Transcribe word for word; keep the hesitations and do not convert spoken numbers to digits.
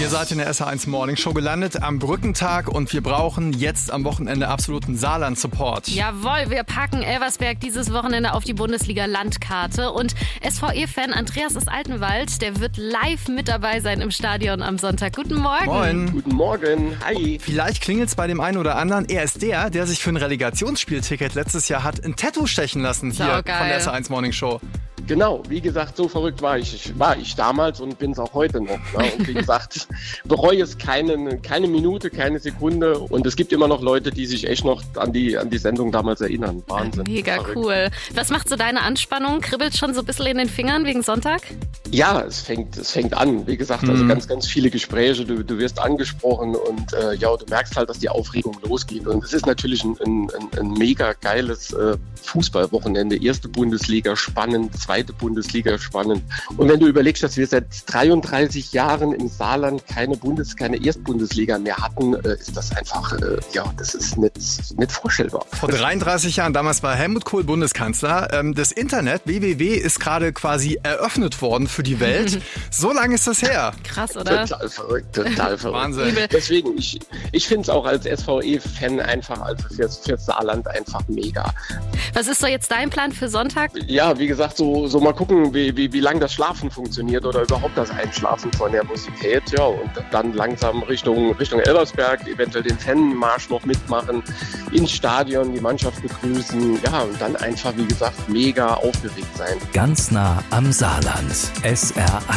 Ihr seid in der S R eins Morning Show gelandet am Brückentag und wir brauchen jetzt am Wochenende absoluten Saarland-Support. Jawohl, wir packen Elversberg dieses Wochenende auf die Bundesliga-Landkarte und S V E-Fan Andreas aus Altenwald, der wird live mit dabei sein im Stadion am Sonntag. Guten Morgen. Moin. Guten Morgen, hi. Vielleicht klingelt es bei dem einen oder anderen. Er ist der, der sich für ein Relegationsspielticket letztes Jahr hat ein Tattoo stechen lassen hier Saugeil. von der S R eins Morning Show. Genau, wie gesagt, so verrückt war ich, ich war ich damals und bin es auch heute noch. Ne? Und wie gesagt, ich bereue es keine, keine Minute, keine Sekunde. Und es gibt immer noch Leute, die sich echt noch an die, an die Sendung damals erinnern. Wahnsinn. Mega verrückt. cool. Was macht so deine Anspannung? Kribbelt schon so ein bisschen in den Fingern wegen Sonntag? Ja, es fängt, es fängt an. Wie gesagt, also ganz, ganz viele Gespräche. Du, du wirst angesprochen und äh, ja, du merkst halt, dass die Aufregung losgeht. Und es ist natürlich ein, ein, ein, ein mega geiles äh, Fußballwochenende. Erste Bundesliga spannend, zweite Bundesliga spannend. Und wenn du überlegst, dass wir seit dreiunddreißig Jahren im Saarland keine Bundes-, keine Erstbundesliga mehr hatten, äh, ist das einfach, äh, ja, das ist nicht, nicht vorstellbar. Vor dreiunddreißig Jahren, damals war Helmut Kohl Bundeskanzler. Ähm, das Internet, w w w, ist gerade quasi eröffnet worden für die Welt. So lange ist das her. Krass, oder? Total verrückt, total verrückt. Wahnsinn. Deswegen, ich, ich finde es auch als S V E-Fan einfach, also fürs, fürs Saarland einfach mega. Was ist so jetzt dein Plan für Sonntag? Ja, wie gesagt, so, so mal gucken, wie, wie, wie lange das Schlafen funktioniert oder überhaupt das Einschlafen von Nervosität. Ja, und dann langsam Richtung, Richtung Elversberg, eventuell den Fanmarsch noch mitmachen, ins Stadion, die Mannschaft begrüßen. Ja, und dann einfach, wie gesagt, mega aufgeregt sein. Ganz nah am Saarland. S R eins.